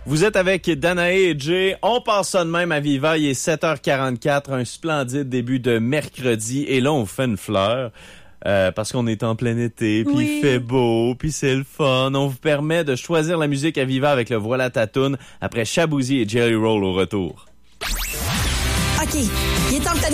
Vous êtes avec Danae et Jay. On passe ça de même à Viva. Il est 7h44, un splendide début de mercredi. Et là, on vous fait une fleur. Parce qu'on est en plein été, puis il fait beau, puis c'est le fun. On vous permet de choisir la musique à Viva avec le Voilà ta toune après Shaboozey et Jelly Roll au retour. OK, il est temps de